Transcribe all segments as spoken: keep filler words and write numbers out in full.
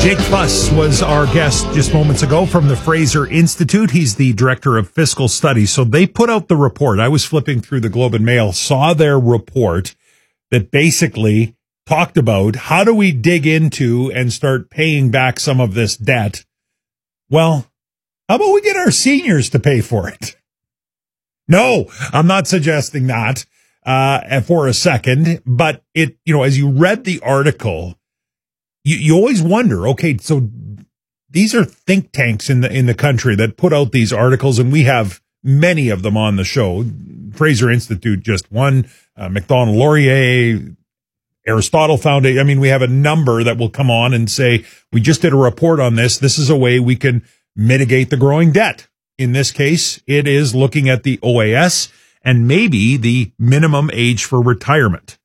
Jake Fuss was our guest just moments ago from the Fraser Institute. He's the director of fiscal studies. So they put out the report. I was flipping through the Globe and Mail, saw their report that basically talked about how do we dig into and start paying back some of this debt. Well, how about we get our seniors to pay for it? No, I'm not suggesting that uh, for a second, but it, you know, as you read the article, you, you always wonder, okay, so these are think tanks in the, in the country that put out these articles, and we have many of them on the show. Fraser Institute, just one, uh, Macdonald Laurier, Aristotle Foundation. I mean, we have a number that will come on and say, we just did a report on this. This is a way we can mitigate the growing debt. In this case, it is looking at the O A S and maybe the minimum age for retirement.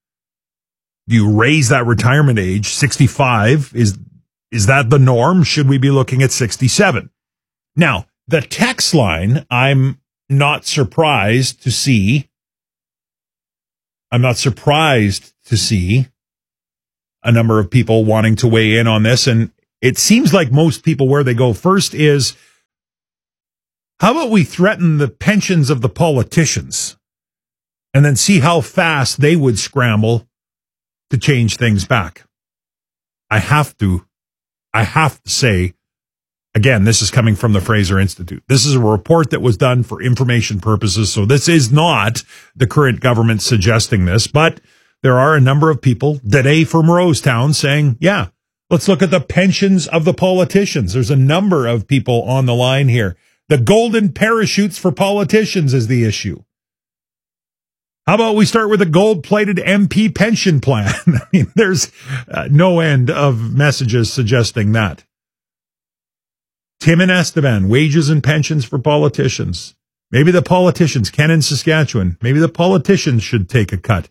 Do you raise that retirement age? sixty-five, is, is that the norm? Should we be looking at sixty-seven? Now, the text line, I'm not surprised to see. I'm not surprised to see a number of people wanting to weigh in on this. And it seems like most people, where they go first is, how about we threaten the pensions of the politicians and then see how fast they would scramble to change things back? I have to, I have to say, again, this is coming from the Fraser Institute. This is a report that was done for information purposes. So this is not the current government suggesting this, but there are a number of people today from Rosetown saying, yeah, let's look at the pensions of the politicians. There's a number of people on the line here. The golden parachutes for politicians is the issue. How about we start with a gold-plated M P pension plan? I mean, there's uh, no end of messages suggesting that. Tim and Esteban, wages and pensions for politicians. Maybe the politicians, Ken in Saskatchewan, maybe the politicians should take a cut.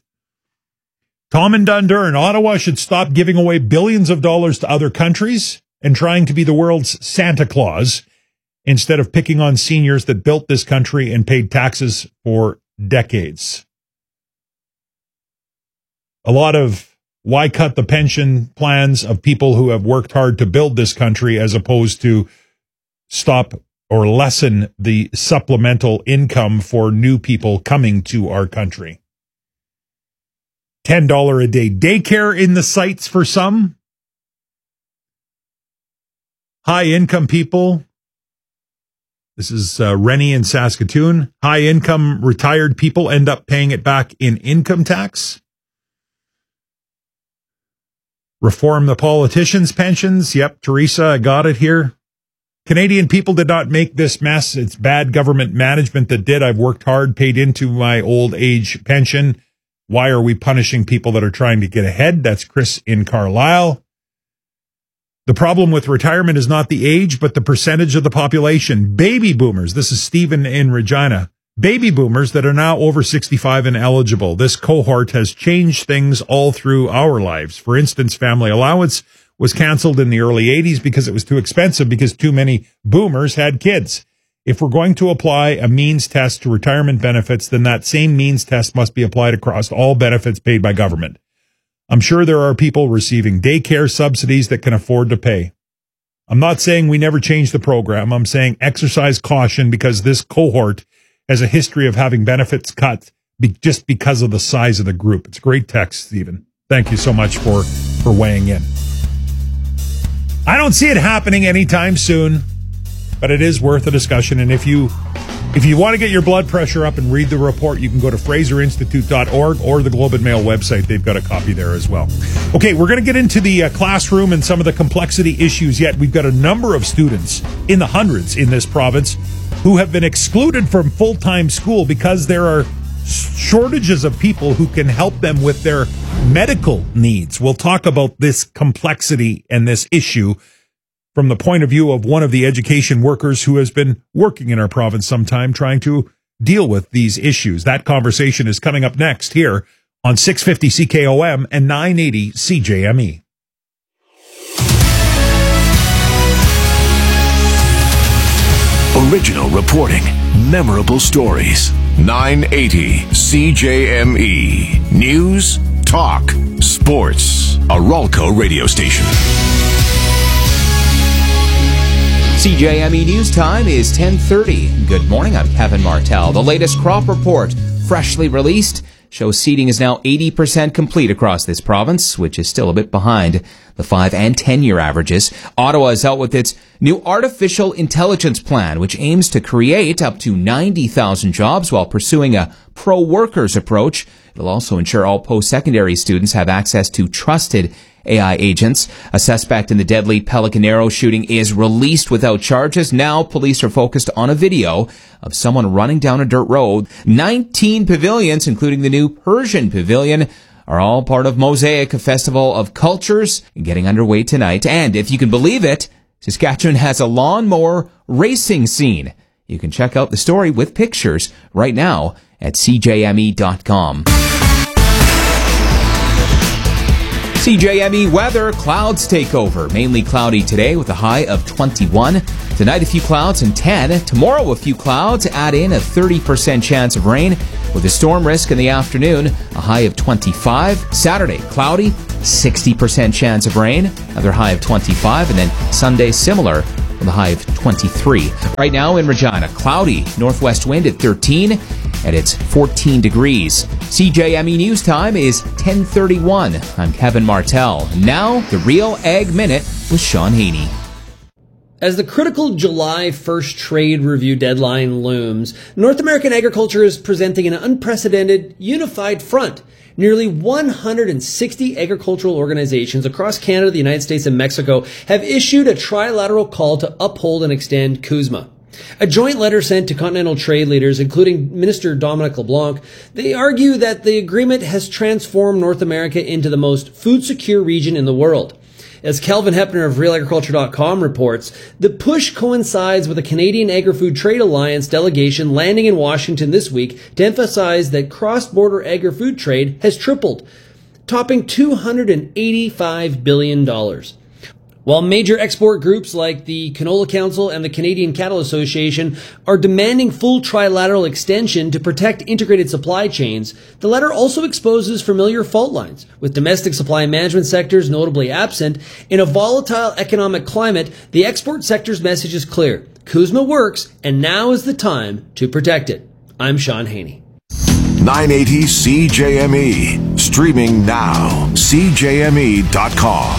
Tom in Dundurn, Ottawa should stop giving away billions of dollars to other countries and trying to be the world's Santa Claus instead of picking on seniors that built this country and paid taxes for decades. A lot of why cut the pension plans of people who have worked hard to build this country as opposed to stop or lessen the supplemental income for new people coming to our country. ten dollars a day daycare in the sights for some. High income people. This is uh, Rennie in Saskatoon. High income retired people end up paying it back in income tax. Reform the politicians' pensions. Yep, Teresa, I got it here. Canadian people did not make this mess. It's bad government management that did. I've worked hard, paid into my old age pension. Why are we punishing people that are trying to get ahead? That's Chris in Carlisle. The problem with retirement is not the age, but the percentage of the population. Baby boomers. This is Stephen in Regina. Baby boomers that are now over sixty-five and eligible. This cohort has changed things all through our lives. For instance, family allowance was canceled in the early eighties because it was too expensive because too many boomers had kids. If we're going to apply a means test to retirement benefits, then that same means test must be applied across all benefits paid by government. I'm sure there are people receiving daycare subsidies that can afford to pay. I'm not saying we never change the program. I'm saying exercise caution because this cohort has a history of having benefits cut be- just because of the size of the group. It's a great text, Stephen. Thank you so much for, for weighing in. I don't see it happening anytime soon, but it is worth a discussion. And if you if you want to get your blood pressure up and read the report, you can go to fraser institute dot org or the Globe and Mail website. They've got a copy there as well. Okay, we're going to get into the uh, classroom and some of the complexity issues yet. We've got a number of students in the hundreds in this province who have been excluded from full-time school because there are shortages of people who can help them with their medical needs. We'll talk about this complexity and this issue from the point of view of one of the education workers who has been working in our province sometime trying to deal with these issues. That conversation is coming up next here on six fifty C K O M and nine eighty C J M E. Original reporting, memorable stories. nine eighty C J M E. News, talk, sports. A Ralco radio station. C J M E News Time is ten thirty. Good morning, I'm Kevin Martell. The latest crop report, freshly released, shows seeding is now eighty percent complete across this province, which is still a bit behind the five and ten year averages. Ottawa is out with its new artificial intelligence plan, which aims to create up to ninety thousand jobs while pursuing a pro-workers approach. It'll also ensure all post-secondary students have access to trusted A I agents. A suspect in the deadly Pelican Arrow shooting is released without charges. Now police are focused on a video of someone running down a dirt road. nineteen pavilions, including the new Persian Pavilion, are all part of Mosaic, a festival of cultures, getting underway tonight. And if you can believe it, Saskatchewan has a lawnmower racing scene. You can check out the story with pictures right now at c j m e dot com. C J M E weather, clouds take over. Mainly cloudy today with a high of twenty-one. Tonight a few clouds and ten. Tomorrow a few clouds, add in a thirty percent chance of rain with a storm risk in the afternoon, a high of twenty-five. Saturday cloudy, sixty percent chance of rain, another high of twenty-five. And then Sunday similar with a high of twenty-three. Right now in Regina, cloudy, northwest wind at thirteen. And it's fourteen degrees. C J M E News Time is ten thirty-one. I'm Kevin Martell. Now, the Real Ag Minute with Sean Haney. As the critical July first trade review deadline looms, North American agriculture is presenting an unprecedented, unified front. Nearly one hundred sixty agricultural organizations across Canada, the United States, and Mexico have issued a trilateral call to uphold and extend CUSMA. A joint letter sent to continental trade leaders, including Minister Dominic LeBlanc, they argue that the agreement has transformed North America into the most food-secure region in the world. As Calvin Hepner of real agriculture dot com reports, the push coincides with a Canadian Agri-Food Trade Alliance delegation landing in Washington this week to emphasize that cross-border agri-food trade has tripled, topping two hundred eighty-five billion dollars. While major export groups like the Canola Council and the Canadian Cattle Association are demanding full trilateral extension to protect integrated supply chains, the letter also exposes familiar fault lines, with domestic supply management sectors notably absent. In a volatile economic climate, the export sector's message is clear. CUSMA works, and now is the time to protect it. I'm Sean Haney. nine eighty C J M E. Streaming now. c j m e dot com.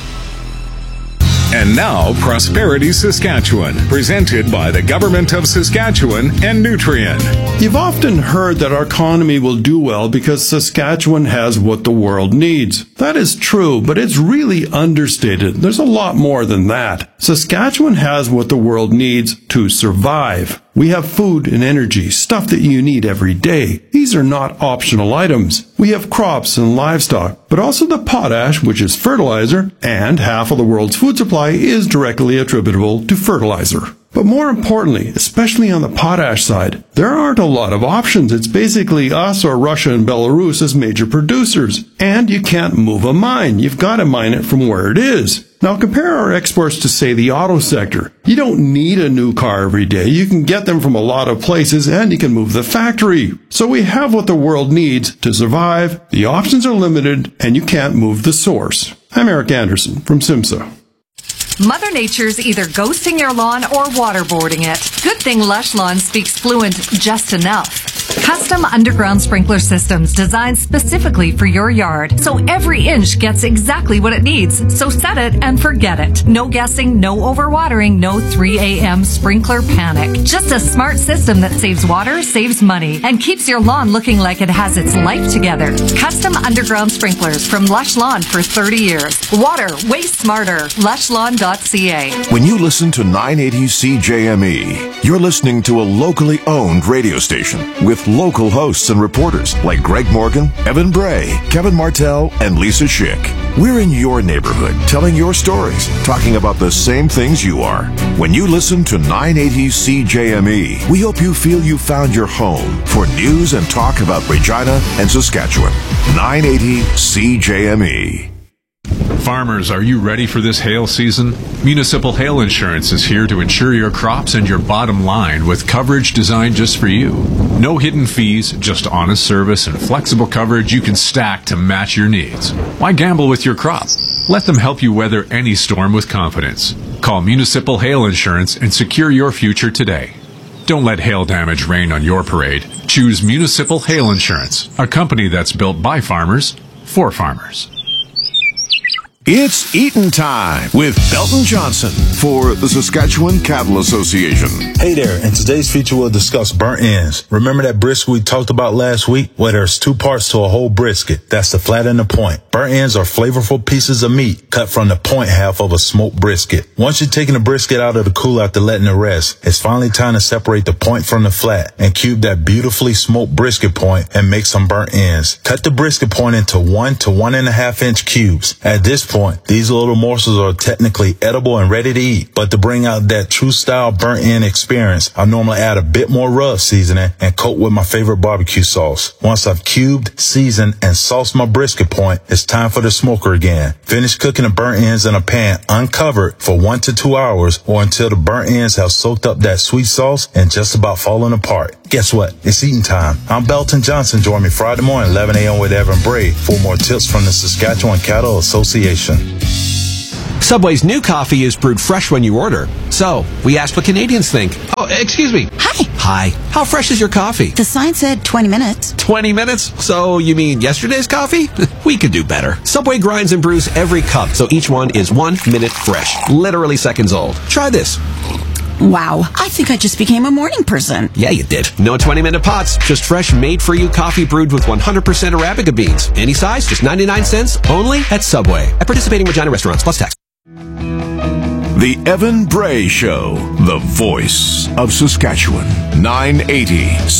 And now, Prosperity Saskatchewan, presented by the Government of Saskatchewan and Nutrien. You've often heard that our economy will do well because Saskatchewan has what the world needs. That is true, but it's really understated. There's a lot more than that. Saskatchewan has what the world needs to survive. We have food and energy, stuff that you need every day. These are not optional items. We have crops and livestock, but also the potash, which is fertilizer, and half of the world's food supply is directly attributable to fertilizer. But more importantly, especially on the potash side, there aren't a lot of options. It's basically us or Russia and Belarus as major producers. And you can't move a mine. You've got to mine it from where it is. Now compare our exports to, say, the auto sector. You don't need a new car every day. You can get them from a lot of places and you can move the factory. So we have what the world needs to survive. The options are limited and you can't move the source. I'm Eric Anderson from SIMSA. Mother Nature's either ghosting your lawn or waterboarding it. Good thing Lush Lawn speaks fluent just enough. Custom underground sprinkler systems designed specifically for your yard, so every inch gets exactly what it needs. So set it and forget it. No guessing, no overwatering, no three a.m. sprinkler panic. Just a smart system that saves water, saves money, and keeps your lawn looking like it has its life together. Custom underground sprinklers from Lush Lawn for thirty years. Water, way smarter. lush lawn dot c a. When you listen to nine eighty C J M E, you're listening to a locally owned radio station with local hosts and reporters like Greg Morgan, Evan Bray, Kevin Martell, and Lisa Schick. We're in your neighborhood, telling your stories, talking about the same things you are. When you listen to nine eighty C J M E, we hope you feel you found your home for news and talk about Regina and Saskatchewan. nine eighty C J M E. Farmers, are you ready for this hail season? Municipal Hail Insurance is here to insure your crops and your bottom line with coverage designed just for you. No hidden fees, just honest service and flexible coverage you can stack to match your needs. Why gamble with your crop? Let them help you weather any storm with confidence. Call Municipal Hail Insurance and secure your future today. Don't let hail damage rain on your parade. Choose Municipal Hail Insurance, a company that's built by farmers for farmers. It's eatin' time with Belton Johnson for the Saskatchewan Cattle Association. Hey there, in today's feature we'll discuss burnt ends. Remember that brisket we talked about last week? Well, there's two parts to a whole brisket. That's the flat and the point. Burnt ends are flavorful pieces of meat cut from the point half of a smoked brisket. Once you've taken the brisket out of the cooler after letting it rest, it's finally time to separate the point from the flat and cube that beautifully smoked brisket point and make some burnt ends. Cut the brisket point into one to one and a half inch cubes. At this point, these little morsels are technically edible and ready to eat, but to bring out that true style burnt end experience, I normally add a bit more rub seasoning and coat with my favorite barbecue sauce. Once I've cubed, seasoned, and sauced my brisket point, it's time for the smoker again. Finish cooking the burnt ends in a pan uncovered for one to two hours or until the burnt ends have soaked up that sweet sauce and just about fallen apart. Guess what? It's eating time. I'm Belton Johnson. Join me Friday morning, eleven a.m. with Evan Bray for more tips from the Saskatchewan Cattle Association. Subway's new coffee is brewed fresh when you order. So, we asked what Canadians think. Oh, excuse me. Hi. Hi. How fresh is your coffee? The sign said twenty minutes. twenty minutes? So, you mean yesterday's coffee? We could do better. Subway grinds and brews every cup, so each one is one minute fresh. Literally seconds old. Try this. Wow, I think I just became a morning person. Yeah, you did. No twenty-minute pots, just fresh, made-for-you coffee brewed with one hundred percent Arabica beans. Any size, just ninety-nine cents, only at Subway. At participating Regina restaurants, plus tax. The Evan Bray Show, the voice of Saskatchewan, nine eighty